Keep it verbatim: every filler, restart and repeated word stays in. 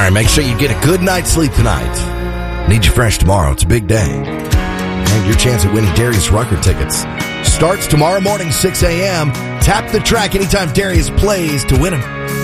right, make sure you get a good night's sleep tonight. Need you fresh tomorrow. It's a big day. And your chance at winning Darius Rucker tickets starts tomorrow morning, six a.m. Tap the track anytime Darius plays to win them.